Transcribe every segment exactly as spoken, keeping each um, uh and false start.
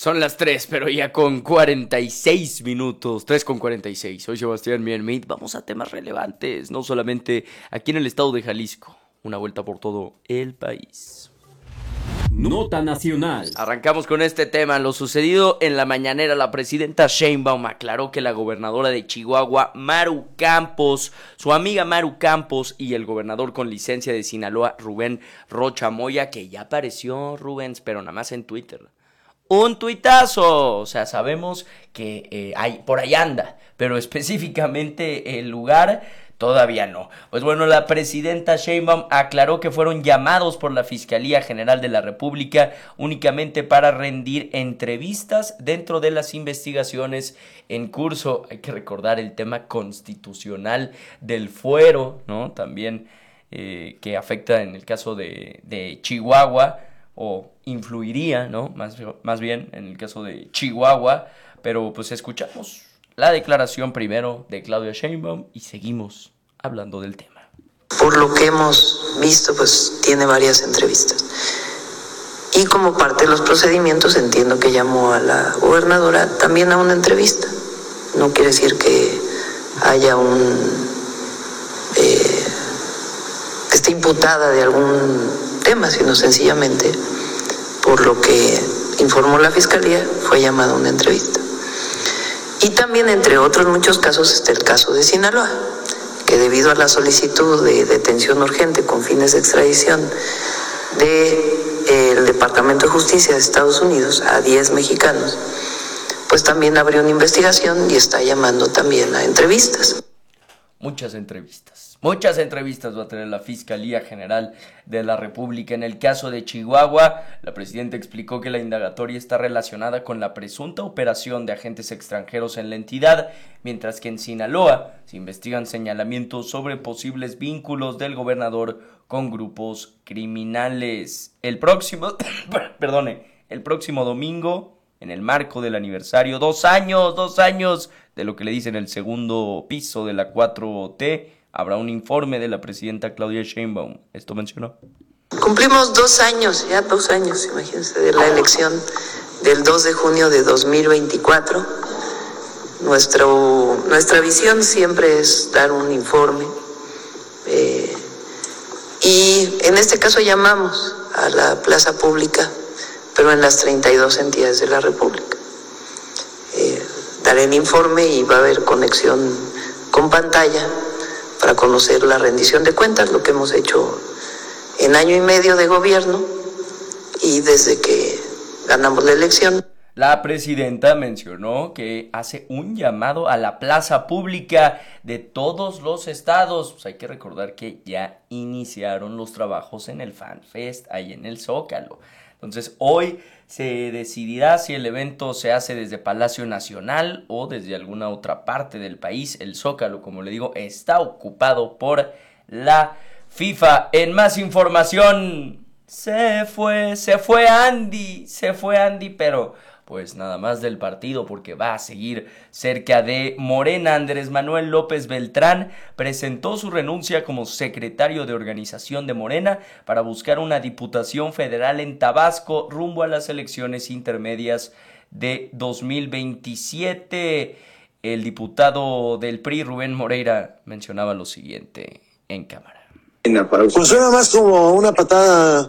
Son las tres, pero ya con cuarenta y seis minutos, tres con cuarenta y seis. Soy Sebastián Miermit. Vamos a temas relevantes, no solamente aquí en el estado de Jalisco, una vuelta por todo el país. Nota nacional. Arrancamos con este tema. Lo sucedido en la mañanera, la presidenta Sheinbaum aclaró que la gobernadora de Chihuahua, Maru Campos, su amiga Maru Campos y el gobernador con licencia de Sinaloa, Rubén Rocha Moya, que ya apareció Rubens, pero nada más en Twitter. Un tuitazo, o sea, sabemos que eh, hay, por ahí anda, pero específicamente el lugar todavía no. Pues bueno, la presidenta Sheinbaum aclaró que fueron llamados por la Fiscalía General de la República únicamente para rendir entrevistas dentro de las investigaciones en curso. Hay que recordar el tema constitucional del fuero, ¿no? También eh, que afecta en el caso de, de Chihuahua, o influiría, ¿no? Más, más bien en el caso de Chihuahua, pero pues escuchamos la declaración primero de Claudia Sheinbaum y seguimos hablando del tema. Por lo que hemos visto, pues tiene varias entrevistas. Y como parte de los procedimientos, entiendo que llamó a la gobernadora también a una entrevista. No quiere decir que haya un... Eh, que esté imputada de algún tema, sino sencillamente, por lo que informó la Fiscalía, fue llamada a una entrevista. Y también, entre otros muchos casos, está el caso de Sinaloa, que debido a la solicitud de detención urgente con fines de extradición del Departamento de Justicia de Estados Unidos a diez mexicanos, pues también abrió una investigación y está llamando también a entrevistas. Muchas entrevistas, muchas entrevistas va a tener la Fiscalía General de la República. En el caso de Chihuahua, la presidenta explicó que la indagatoria está relacionada con la presunta operación de agentes extranjeros en la entidad, mientras que en Sinaloa se investigan señalamientos sobre posibles vínculos del gobernador con grupos criminales. El próximo, perdone, el próximo domingo, en el marco del aniversario, dos años, dos años de lo que le dicen el segundo piso de la cuatro T, habrá un informe de la presidenta Claudia Sheinbaum. ¿Esto mencionó? Cumplimos dos años, ya dos años, imagínense, de la elección del dos de junio de dos mil veinticuatro. Nuestro, nuestra visión siempre es dar un informe. Eh, y en este caso llamamos a la plaza pública, pero en las treinta y dos entidades de la República. Eh, daré el informe y va a haber conexión con pantalla para conocer la rendición de cuentas, lo que hemos hecho en año y medio de gobierno y desde que ganamos la elección. La presidenta mencionó que hace un llamado a la plaza pública de todos los estados. Pues hay que recordar que ya iniciaron los trabajos en el FanFest, ahí en el Zócalo. Entonces hoy se decidirá si el evento se hace desde Palacio Nacional o desde alguna otra parte del país. El Zócalo, como le digo, está ocupado por la FIFA. En más información, se fue, se fue Andy, se fue Andy, pero pues nada más del partido, porque va a seguir cerca de Morena. Andrés Manuel López Beltrán presentó su renuncia como secretario de organización de Morena para buscar una diputación federal en Tabasco rumbo a las elecciones intermedias de dos mil veintisiete. El diputado del P R I, Rubén Moreira, mencionaba lo siguiente en cámara. Pues suena más como una patada.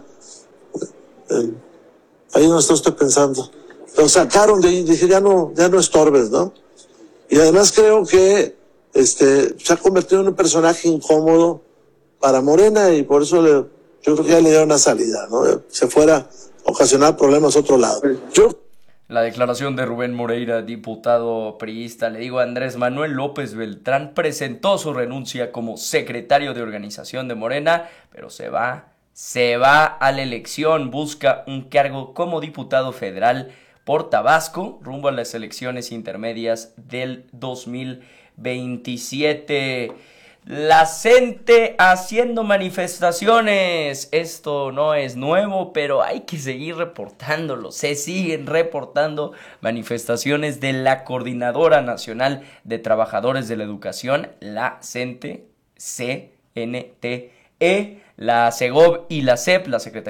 Eh, ahí no estoy pensando. Lo sacaron de ahí, dije, ya no, ya no estorbes, ¿no? Y además creo que este, se ha convertido en un personaje incómodo para Morena y por eso le, yo creo que ya le dieron una salida, ¿no? Se fuera a ocasionar problemas a otro lado. Yo... La declaración de Rubén Moreira, diputado priista. Le digo, Andrés Manuel López Beltrán presentó su renuncia como secretario de organización de Morena, pero se va, se va a la elección, busca un cargo como diputado federal por Tabasco, rumbo a las elecciones intermedias del dos mil veintisiete. La gente haciendo manifestaciones. Esto no es nuevo, pero hay que seguir reportándolo. Se siguen reportando manifestaciones de la Coordinadora Nacional de Trabajadores de la Educación, la CENTE, C N T E, la SEGOV y la SEP, la Secretaría